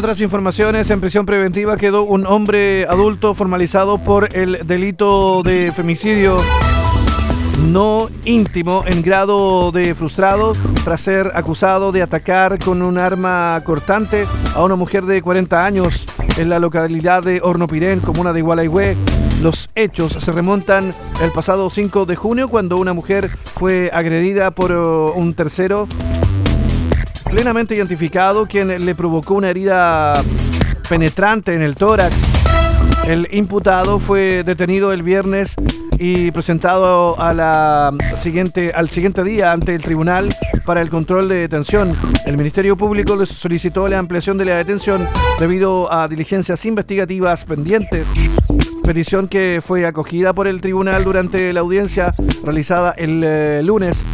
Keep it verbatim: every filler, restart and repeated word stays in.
otras informaciones, en prisión preventiva quedó un hombre adulto formalizado por el delito de femicidio no íntimo en grado de frustrado tras ser acusado de atacar con un arma cortante a una mujer de cuarenta años en la localidad de Hornopirén, comuna de Gualeguay. Los hechos se remontan el pasado cinco de junio, cuando una mujer fue agredida por uh, un tercero plenamente identificado, quien le provocó una herida penetrante en el tórax. El imputado fue detenido el viernes y presentado a la siguiente, al siguiente día ante el tribunal para el control de detención. El Ministerio Público les solicitó la ampliación de la detención debido a diligencias investigativas pendientes, petición que fue acogida por el tribunal durante la audiencia realizada el eh, lunes